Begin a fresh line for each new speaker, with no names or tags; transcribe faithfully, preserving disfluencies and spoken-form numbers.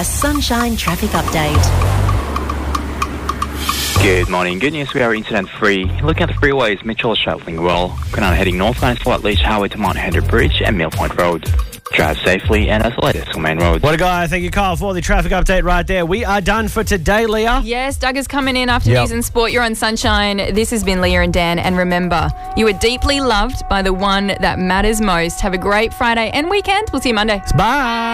A Sunshine traffic update.
Good morning. Good news, we are incident-free. Looking at the freeways, Mitchell is travelling well. Canaan heading northbound for at Leach Highway to Mount Henry Bridge and Mill Point Road. Drive safely and as the latest on Main Road.
What a guy. Thank you, Kyle, for the traffic update right there. We are done for today, Leah.
Yes, Doug is coming in after
Yep.
news and sport. You're on Sunshine. This has been Leah and Dan. And remember, you are deeply loved by the one that matters most. Have a great Friday and weekend. We'll see you Monday.
Bye.